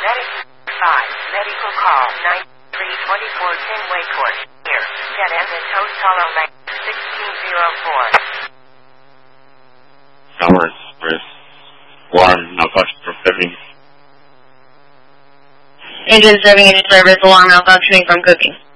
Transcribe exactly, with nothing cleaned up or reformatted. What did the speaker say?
five, medical call, nine three twenty-four Tinway Court, here, dead end at Hotel Lane, sixteen oh four. Showers with warm malfunctioning. Engine serving engine service, alarm malfunctioning from cooking.